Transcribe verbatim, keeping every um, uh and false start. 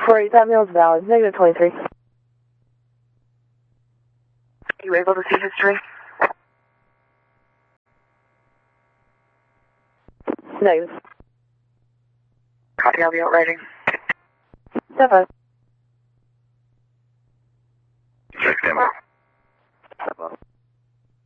four eight, that mail is valid. Negative twenty-three. You able to see history? Negative. Copy, I'll be out writing. Step five. Check them out. Step up.